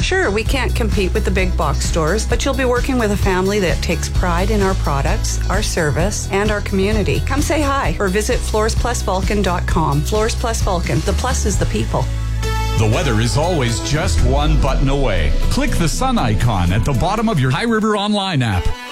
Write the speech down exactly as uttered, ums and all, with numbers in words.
Sure, we can't compete with the big box stores, but you'll be working with a family that takes pride in our products, our service, and our community. Come say hi or visit floors plus vulcan dot com. Floors Plus Vulcan. The plus is the people. The weather is always just one button away. Click the sun icon at the bottom of your High River Online app.